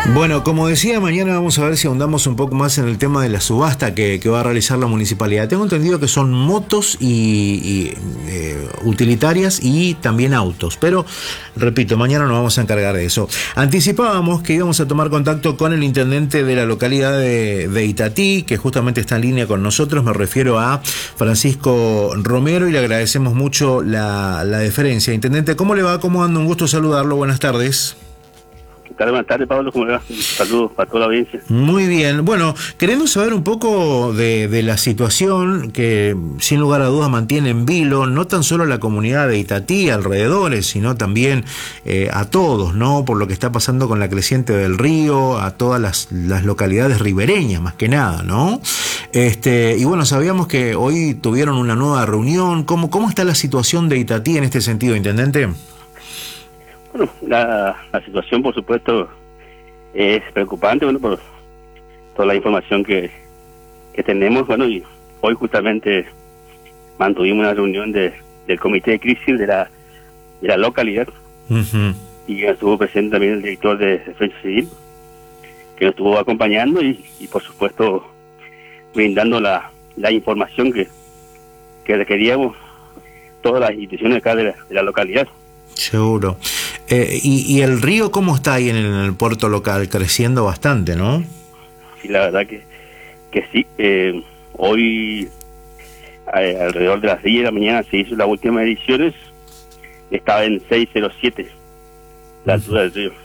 Bueno, como decía, mañana vamos a ver si ahondamos un poco más en el tema de la subasta que va a realizar la municipalidad. Tengo entendido que son motos y utilitarias y también autos, pero repito, mañana nos vamos a encargar de eso. Anticipábamos que íbamos a tomar contacto con el intendente de la localidad de Itatí, que justamente está en línea con nosotros. Me refiero a Francisco Romero y le agradecemos mucho la deferencia. Intendente, ¿cómo le va? ¿Cómo anda? Un gusto saludarlo. Buenas tardes. Buenas tardes, Pablo, ¿cómo le va? Saludos para toda la audiencia. Muy bien. Bueno, queremos saber un poco de la situación que, sin lugar a dudas, mantiene en vilo no tan solo a la comunidad de Itatí, alrededores, sino también a todos, ¿no? Por lo que está pasando con la creciente del río, a todas las localidades ribereñas, más que nada, ¿no? Y bueno, sabíamos que hoy tuvieron una nueva reunión. ¿Cómo está la situación de Itatí en este sentido, intendente? Bueno, la situación, por supuesto, es preocupante, bueno, por toda la información que tenemos, bueno, y hoy justamente mantuvimos una reunión del comité de crisis de la localidad, y estuvo presente también el director de Defensa Civil, que nos estuvo acompañando y por supuesto, brindando la información que requeríamos todas las instituciones acá de la localidad. Seguro. ¿Y el río cómo está ahí en el puerto local? Creciendo bastante, ¿no? Sí, la verdad que sí. Hoy, alrededor de las 10 de la mañana, se hizo las últimas ediciones. Estaba en 6,07 la altura del río.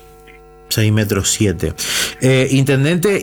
6,7 metros. Intendente,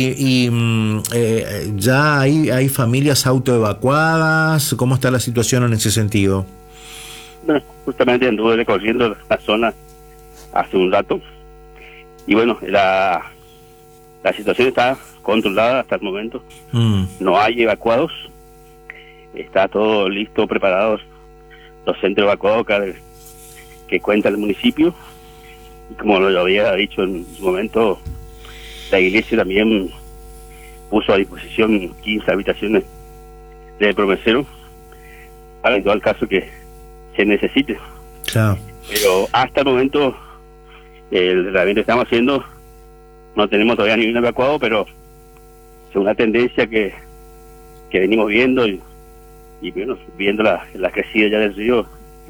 ¿ya hay familias autoevacuadas? ¿Cómo está la situación en ese sentido? Bueno, justamente anduve recorriendo la zona hace un rato y bueno, la situación está controlada hasta el momento. No hay evacuados, está todo listo, preparado, los centros evacuados que cuenta el municipio, y como lo había dicho en su momento, la iglesia también puso a disposición 15 habitaciones de promesero para en todo el caso que se necesite. Claro. Pero hasta el momento el tratamiento que estamos haciendo no tenemos todavía ningún evacuado, pero es una tendencia que venimos viendo y bueno, viendo la crecida ya del río,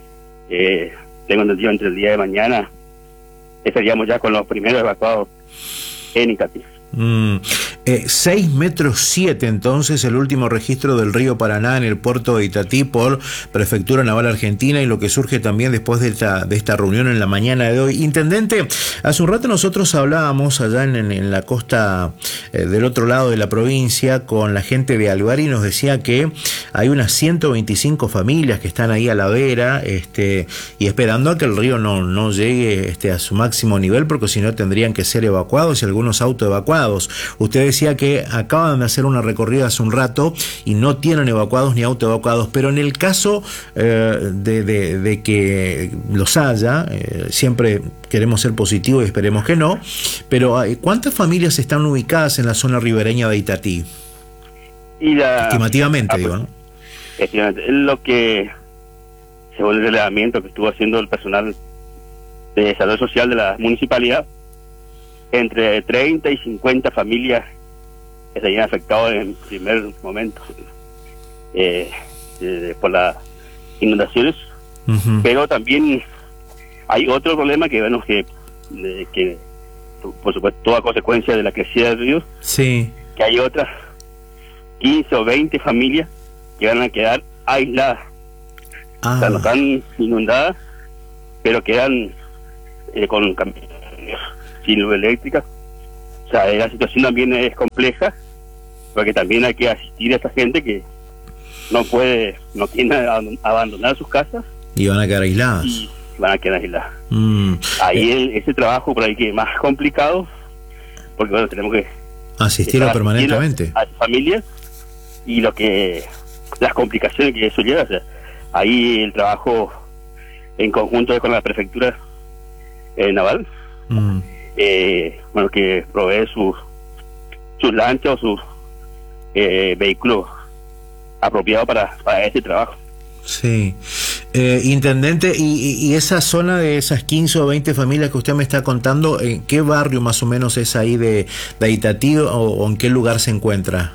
tengo entendido entre el día de mañana estaríamos ya con los primeros evacuados en Itatí. 6,7 metros entonces el último registro del río Paraná en el puerto de Itatí por Prefectura Naval Argentina, y lo que surge también después de esta reunión en la mañana de hoy. Intendente, hace un rato nosotros hablábamos allá en la costa del otro lado de la provincia con la gente de Alvar y nos decía que hay unas 125 familias que están ahí a la vera y esperando a que el río no llegue a su máximo nivel, porque si no tendrían que ser evacuados y algunos autoevacuados. Usted decía que acaban de hacer una recorrida hace un rato y no tienen evacuados ni autoevacuados, pero en el caso de que los haya, siempre queremos ser positivos y esperemos que no, pero ¿cuántas familias están ubicadas en la zona ribereña de Itatí? Estimativamente, digo, ¿no? Estimativamente. Es lo que, según el relevamiento que estuvo haciendo el personal de desarrollo social de la municipalidad, entre 30 y 50 familias estarían afectadas en primer momento por las inundaciones. Pero también hay otro problema que bueno que por supuesto toda consecuencia de la crecida del río. Sí. Que hay otras 15 o 20 familias que van a quedar aisladas. O sea, no están inundadas, pero quedan con sin luz eléctrica. O sea, la situación también es compleja, porque también hay que asistir a esta gente que no quiere abandonar sus casas y van a quedar aisladas. Y van a quedar aisladas. Ahí ese trabajo por ahí que es más complicado, porque bueno, tenemos que asistirlo permanentemente a las familias y las complicaciones que eso lleva. O sea, ahí el trabajo en conjunto con la prefectura naval, bueno, que provee sus lanchas o sus vehículos apropiados para ese trabajo. Sí. Intendente, y esa zona de esas 15 o 20 familias que usted me está contando, ¿en qué barrio más o menos es ahí de Itatí o en qué lugar se encuentra?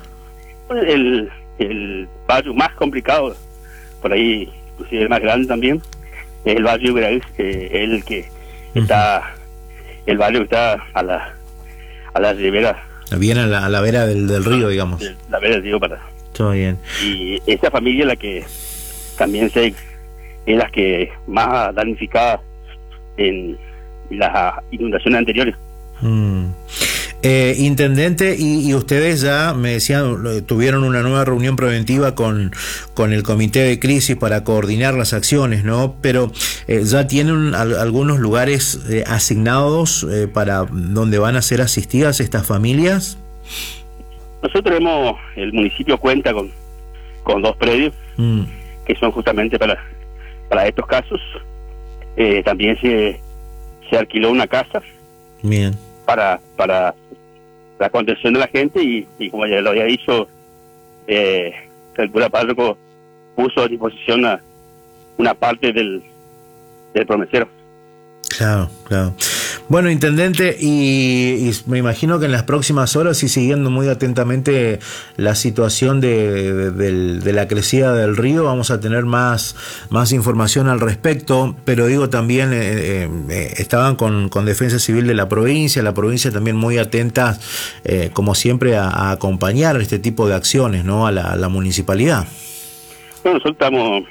El barrio más complicado, por ahí, inclusive el más grande también, es el barrio Gravis, que es el que está, el barrio que está a la ribera. Bien a la vera del río, digamos. La vera del río para. Todo bien. Y esa familia la que también es la que más damnificada en las inundaciones anteriores. Intendente, y ustedes ya me decían, tuvieron una nueva reunión preventiva con el comité de crisis para coordinar las acciones, ¿no? Pero ya tienen algunos lugares asignados para donde van a ser asistidas estas familias. Nosotros el municipio cuenta con 2 predios que son justamente para estos casos. También se alquiló una casa. Bien. Para la contención de la gente y como ya lo había dicho, el cura párroco puso a disposición una parte del promesero. Claro. Bueno, intendente, y me imagino que en las próximas horas y siguiendo muy atentamente la situación de la crecida del río, vamos a tener más información al respecto, pero digo también, estaban con Defensa Civil de la provincia también muy atenta, como siempre, a acompañar este tipo de acciones, ¿no? A la municipalidad. Bueno, nosotros estamos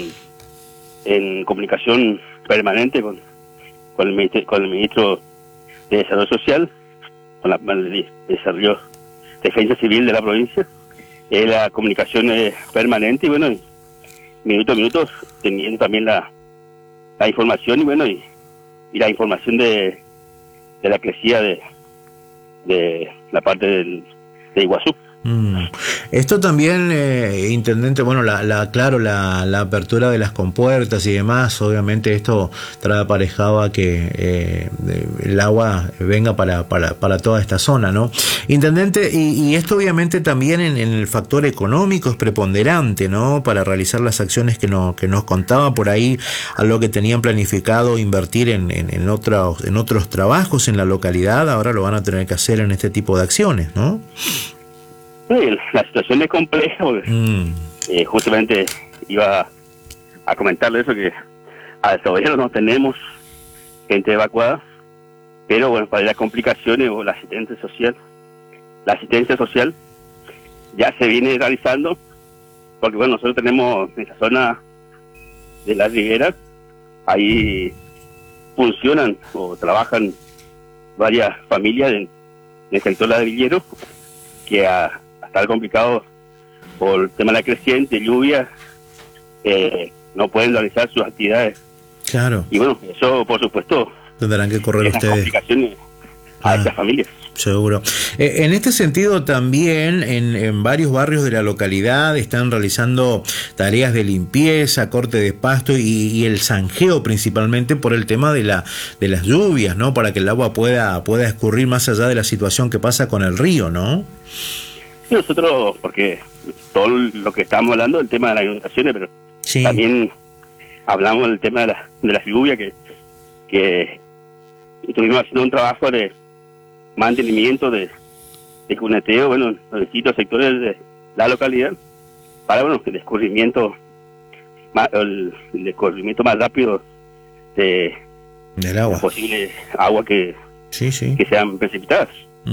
en comunicación permanente con el ministro de Desarrollo Social, con la Desarrollo Defensa Civil de la provincia. La comunicación es permanente y bueno, minuto a minuto teniendo también la información y bueno, y la información de la crecida de la parte de Iguazú. Esto también, intendente, bueno, claro, la apertura de las compuertas y demás, obviamente esto trae aparejado a que el agua venga para toda esta zona, ¿no? Intendente, y esto obviamente también en el factor económico es preponderante, ¿no? Para realizar las acciones que nos contaba por ahí, a lo que tenían planificado invertir en otros trabajos en la localidad, ahora lo van a tener que hacer en este tipo de acciones, ¿no? La situación es compleja porque justamente iba a comentarle eso, que al gobierno no tenemos gente evacuada, pero bueno, para las complicaciones o la asistencia social ya se viene realizando, porque bueno, nosotros tenemos en esa zona de la ribera, ahí funcionan o trabajan varias familias del sector ladrillero que está complicado por el tema de la creciente, lluvia, no pueden realizar sus actividades. Claro. Y bueno, eso por supuesto tendrán que correr ustedes complicaciones a estas familias. Seguro. En este sentido también en varios barrios de la localidad están realizando tareas de limpieza, corte de pasto y el zanjeo principalmente por el tema de las lluvias, ¿no? Para que el agua pueda escurrir más allá de la situación que pasa con el río, ¿no? Sí, nosotros, porque todo lo que estamos hablando del tema de las inundaciones, pero sí, también hablamos del tema de las lluvias que estuvimos haciendo un trabajo de mantenimiento de cuneteo, bueno, en los distintos sectores de la localidad, para bueno, el escurrimiento más rápido del agua, posible agua que sean precipitadas.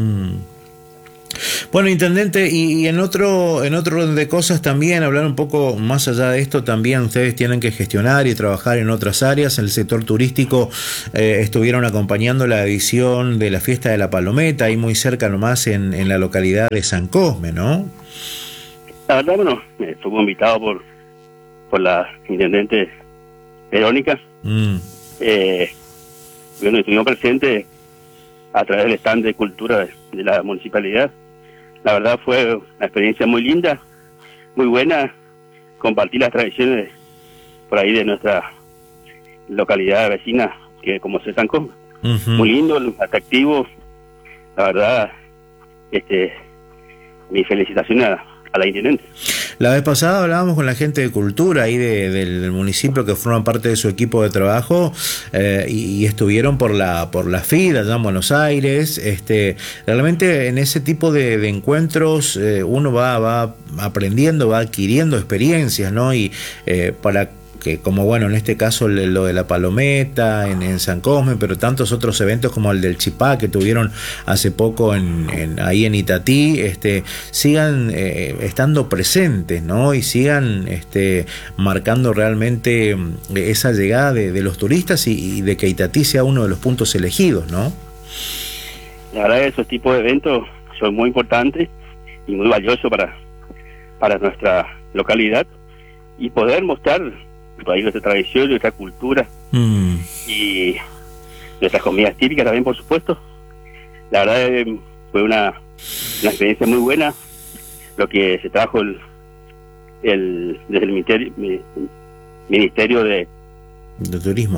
Bueno, intendente, y en otro orden de cosas también, hablar un poco más allá de esto, también ustedes tienen que gestionar y trabajar en otras áreas. En el sector turístico estuvieron acompañando la edición de la Fiesta de la Palometa, ahí muy cerca nomás en la localidad de San Cosme, ¿no? La verdad, bueno, estuvo invitado por la intendente Verónica. Bueno, estuvimos presentes a través del stand de cultura de la municipalidad. La verdad fue una experiencia muy linda, muy buena, compartir las tradiciones por ahí de nuestra localidad vecina, que como se San Cosme. Muy lindo, atractivo. La verdad, mi felicitación a la intendente. La vez pasada hablábamos con la gente de cultura ahí del municipio que forman parte de su equipo de trabajo y estuvieron por la FID allá en Buenos Aires. Realmente en ese tipo de encuentros uno va aprendiendo, va adquiriendo experiencias, ¿no? Y para que, como bueno, en este caso lo de la Palometa en San Cosme, pero tantos otros eventos como el del Chipá que tuvieron hace poco ahí en Itatí, sigan estando presentes, ¿no? Y sigan marcando realmente esa llegada de los turistas y de que Itatí sea uno de los puntos elegidos, ¿no? La verdad, esos tipos de eventos son muy importantes y muy valiosos para nuestra localidad, y poder mostrar por ahí nuestra tradición, nuestra cultura y nuestras comidas típicas también, por supuesto. La verdad fue una experiencia muy buena lo que se trajo desde el Ministerio de Turismo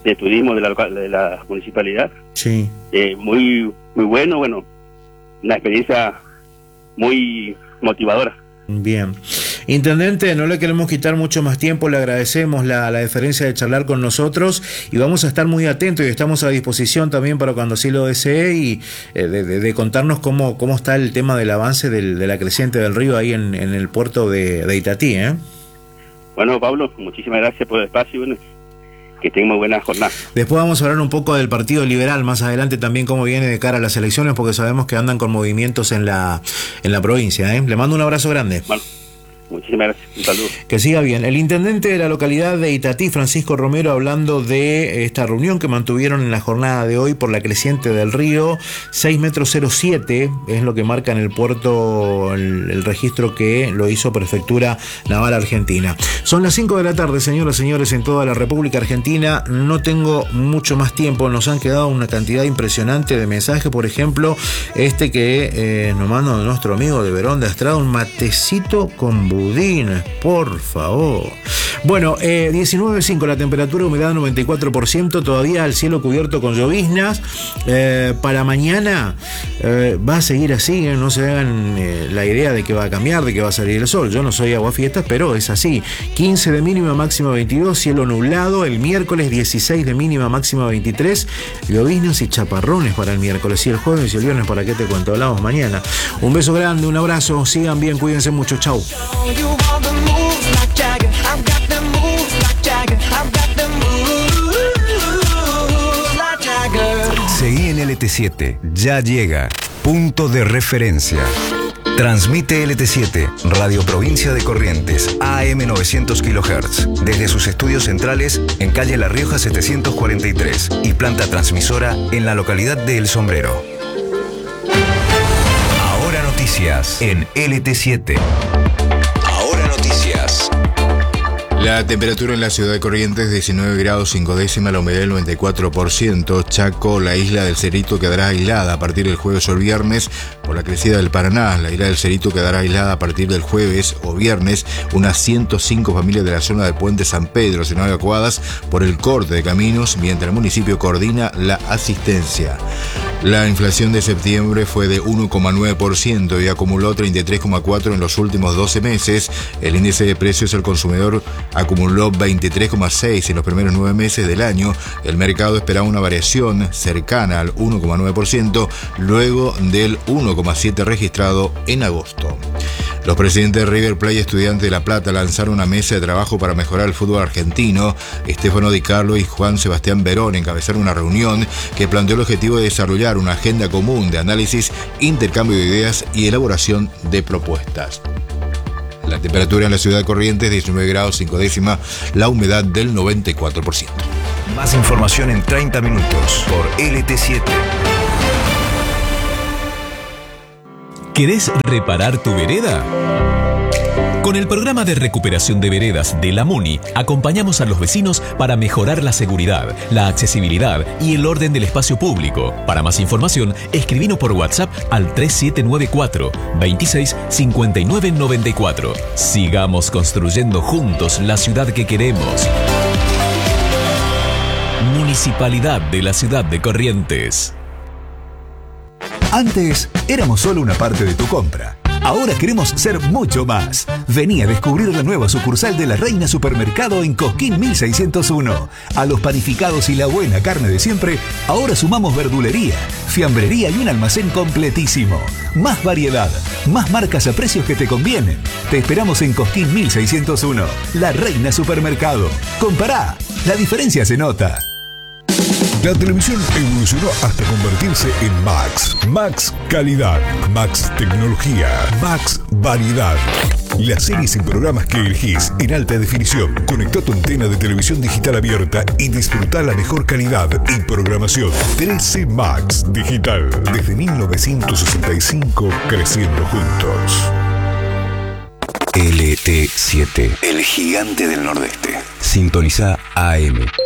de la municipalidad. Sí. Muy bueno, una experiencia muy motivadora. Bien. Intendente, no le queremos quitar mucho más tiempo, le agradecemos la deferencia de charlar con nosotros y vamos a estar muy atentos y estamos a disposición también para cuando así lo desee y de contarnos cómo está el tema del avance de la creciente del río ahí en el puerto de Itatí, ¿eh? Bueno, Pablo, muchísimas gracias por el espacio, que tengamos buena jornada. Después vamos a hablar un poco del Partido Liberal más adelante también, cómo viene de cara a las elecciones, porque sabemos que andan con movimientos en la provincia, ¿eh? Le mando un abrazo grande. Bueno, muchísimas gracias, un saludo. Que siga bien. El intendente de la localidad de Itatí, Francisco Romero, hablando de esta reunión que mantuvieron en la jornada de hoy por la creciente del río. 6,07 metros es lo que marca en el puerto el registro que lo hizo Prefectura Naval Argentina. Son las 5 de la tarde, señoras y señores, en toda la República Argentina. No tengo mucho más tiempo, nos han quedado una cantidad impresionante de mensajes. Por ejemplo, que nos manda nuestro amigo de Verón de Estrada, un matecito con budines, por favor. Bueno, 19,5 la temperatura, humedad 94%, todavía el cielo cubierto con lloviznas. Para mañana va a seguir así, no se hagan la idea de que va a cambiar, de que va a salir el sol. Yo no soy aguafiestas, pero es así. 15 de mínima, máxima 22, cielo nublado. El miércoles 16 de mínima, máxima 23, lloviznas y chaparrones para el miércoles. Y el jueves y el viernes, ¿para qué te cuento? Hablamos mañana. Un beso grande, un abrazo, sigan bien, cuídense mucho, chau. Seguí en LT7, ya llega, punto de referencia. Transmite LT7, Radio Provincia de Corrientes, AM 900 kHz, desde sus estudios centrales en calle La Rioja 743 y planta transmisora en la localidad de El Sombrero. Ahora noticias en LT7. Ahora noticias. La temperatura en la ciudad de Corrientes, 19 grados 5 décimas, la humedad del 94%. Chaco, la isla del Cerrito quedará aislada a partir del jueves o el viernes por la crecida del Paraná. La isla del Cerrito quedará aislada a partir del jueves o viernes. Unas 105 familias de la zona del Puente San Pedro serán evacuadas por el corte de caminos, mientras el municipio coordina la asistencia. La inflación de septiembre fue de 1,9% y acumuló 33,4% en los últimos 12 meses. El índice de precios al consumidor acumuló 23,6% en los primeros 9 meses del año. El mercado esperaba una variación cercana al 1,9%, luego del 1,7% registrado en agosto. Los presidentes de River Plate y Estudiantes de La Plata lanzaron una mesa de trabajo para mejorar el fútbol argentino. Estefano Di Carlo y Juan Sebastián Verón encabezaron una reunión que planteó el objetivo de desarrollar una agenda común de análisis, intercambio de ideas y elaboración de propuestas. La temperatura en la ciudad de Corrientes, 19 grados 5 décimas, la humedad del 94%. Más información en 30 minutos por LT7. ¿Querés reparar tu vereda? Con el programa de recuperación de veredas de la MUNI, acompañamos a los vecinos para mejorar la seguridad, la accesibilidad y el orden del espacio público. Para más información, escribinos por WhatsApp al 3794 26 59 94. Sigamos construyendo juntos la ciudad que queremos. Municipalidad de la Ciudad de Corrientes. Antes éramos solo una parte de tu compra. Ahora queremos ser mucho más. Vení a descubrir la nueva sucursal de La Reina Supermercado en Cosquín 1601. A los panificados y la buena carne de siempre, ahora sumamos verdulería, fiambrería y un almacén completísimo. Más variedad, más marcas a precios que te convienen. Te esperamos en Cosquín 1601. La Reina Supermercado. Compará, la diferencia se nota. La televisión evolucionó hasta convertirse en Max. Max Calidad, Max Tecnología, Max Variedad. Las series y programas que elegís en alta definición. Conectá tu antena de televisión digital abierta y disfrutá la mejor calidad y programación. 13 Max Digital. Desde 1965, creciendo juntos. LT7, el gigante del Nordeste. Sintoniza AM